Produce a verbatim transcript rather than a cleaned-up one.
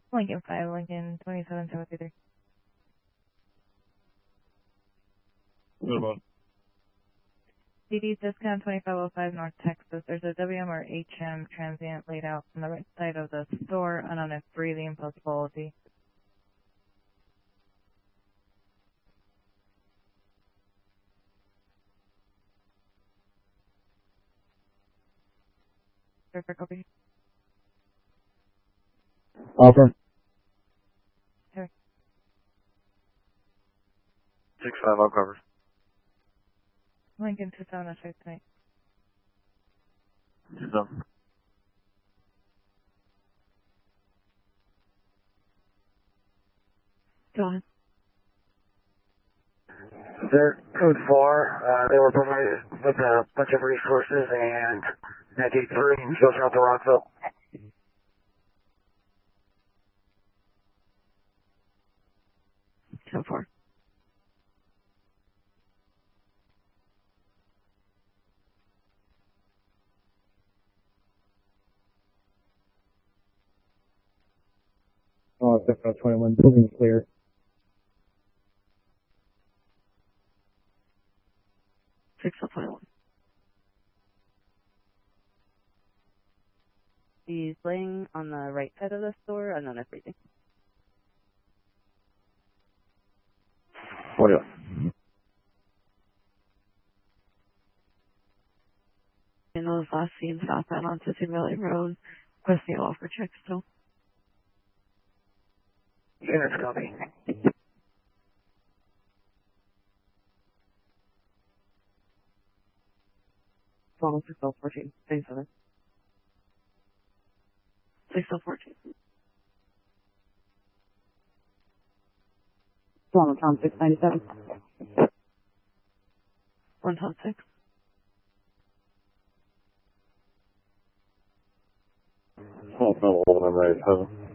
Lincoln five, Lincoln twenty-seven seven two three. What about? D D discount twenty-five oh five North Texas. There's a W M or H M transient laid out on the right side of the store. Unknown if breathing, possibility. Perfect copy. Offer. Here. Six five, I'll cover. Lincoln two seven oh six tonight. Two seven. Go on. They're code four. Uh, they were provided with a bunch of resources and that gate three goes out to Rockville. So far. Oh, six oh twenty-one, building clear. six oh twenty-one. He's laying on the right side of the store, unknown if breathing. What else? In those last seen southbound onto Two Valley Road, requesting a offer check still. Units copy. Almost six oh fourteen. Thanks, Heather. six oh fourteen. One pound six ninety seven. One pound six. Oh, no, I'm ready, seven.